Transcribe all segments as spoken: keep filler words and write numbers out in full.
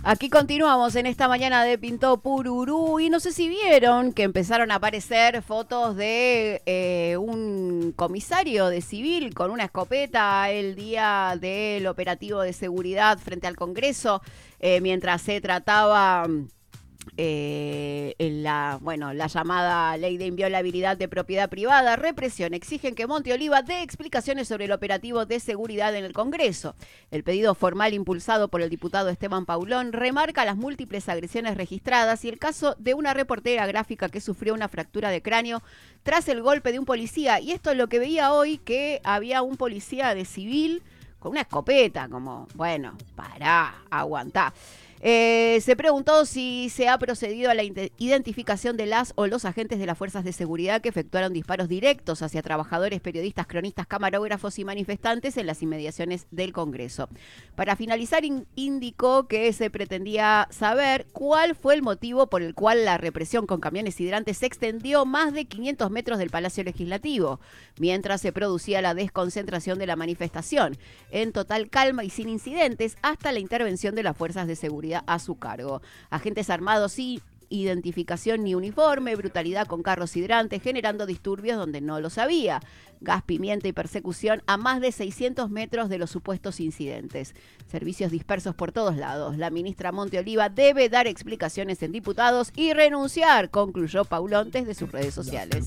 Aquí continuamos en esta mañana de Pintó Pururú y no sé si vieron que empezaron a aparecer fotos de eh, un comisario de civil con una escopeta el día del operativo de seguridad frente al Congreso eh, mientras se trataba... Eh, en la, bueno, la llamada ley de inviolabilidad de propiedad privada, represión, exigen que Monte Oliva dé explicaciones sobre el operativo de seguridad en el Congreso. El pedido formal impulsado por el diputado Esteban Paulón remarca las múltiples agresiones registradas y el caso de una reportera gráfica que sufrió una fractura de cráneo tras el golpe de un policía. Y esto es lo que veía hoy, que había un policía de civil con una escopeta, como, bueno, pará, aguantá. Eh, se preguntó si se ha procedido a la identificación de las o los agentes de las fuerzas de seguridad que efectuaron disparos directos hacia trabajadores, periodistas, cronistas, camarógrafos y manifestantes en las inmediaciones del Congreso. Para finalizar, in- indicó que se pretendía saber cuál fue el motivo por el cual la represión con camiones hidrantes se extendió más de quinientos metros del Palacio Legislativo, mientras se producía la desconcentración de la manifestación, en total calma y sin incidentes, hasta la intervención de las fuerzas de seguridad a su cargo. Agentes armados sin identificación ni uniforme, brutalidad con carros hidrantes, generando disturbios donde no los había, gas pimienta y persecución a más de seiscientos metros de los supuestos incidentes. Servicios dispersos por todos lados. La ministra Monte Oliva debe dar explicaciones en diputados y renunciar, concluyó Paulón desde sus redes sociales.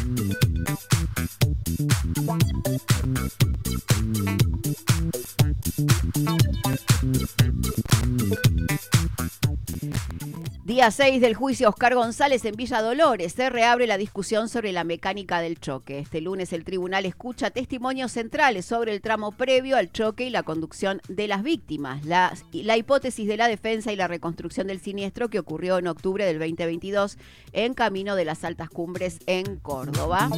Día seis del juicio Oscar González en Villa Dolores. Se reabre la discusión sobre la mecánica del choque. Este lunes el tribunal escucha testimonios centrales sobre el tramo previo al choque y la conducción de las víctimas. La, la hipótesis de la defensa y la reconstrucción del siniestro que ocurrió en octubre del veinte veintidós en camino de las Altas Cumbres en Córdoba.